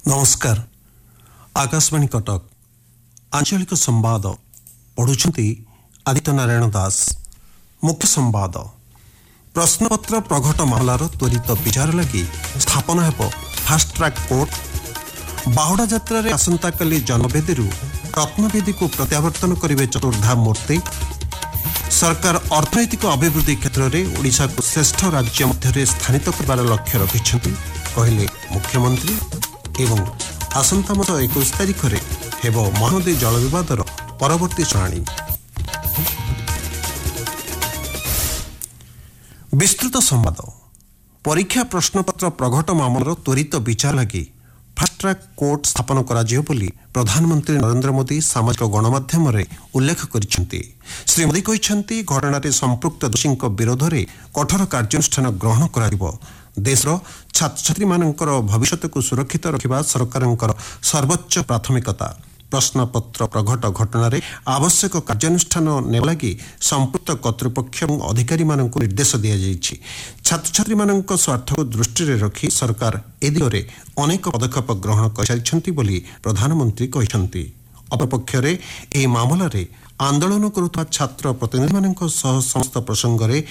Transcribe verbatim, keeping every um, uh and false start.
नमस्कार आकाशवाणी कटक आंचलिक संवाद पढ़ुछंती आदित्य नारायण दास। मुख्य संवाद प्रश्नपत्र प्रघट मामलार त्वरित विचार लगी स्थापन हेब फास्ट ट्रैक कोर्ट। बाहुड़ा यात्रा रे आसंता काली जन्मवेदी रत्नवेदी को प्रत्यावर्तन करेंगे चतुर्धा मूर्ति। सरकार अर्थनैतिक अभिवृद्धि क्षेत्र में ओडिशा को श्रेष्ठ राज्य मध्य स्थानित कर लक्ष्य रखिछंती कहले मुख्यमंत्री। एवं आसंता मास इक्कीस तारिख में हेब महानदी जल विवादर परवर्ती शुणाणी। विस्तृत संवाद परीक्षा प्रश्नपत्र प्रघट मामलार त्वरित विचार लगी फास्ट ट्रैक कोर्ट स्थापन करा जियो बोली प्रधानमंत्री नरेंद्र मोदी सामाजिक गणमाध्यम रे उल्लेख करिसेंती। श्री मोदी कहिसेंती घटना संपृक्त दोषी विरोध में कठोर कार्यानुष्ठान ग्रहण करा। देशर छात्र छात्री मानकर भविष्य को सुरक्षित रखिबा सरकारंकर सर्वोच्च प्राथमिकता। प्रश्नपत्र प्रघट घटना रे आवश्यक कार्यानुष्ठान नेबा लागि संपृक्त कर्तृपक्ष और अधिकारी मानक निर्देश दिया जाइछि। छात्र छात्री मानक स्वार्थ को दृष्टि रे रखी सरकार ए दिगरे अनेक पदक्षेप ग्रहण कर सारिछंती बोली प्रधानमंत्री कहिसंती। अपरपक्षरे एही मामला रे आंदोलन करुवा छात्र प्रतिनिधि मानक सह समस्त प्रसंग रे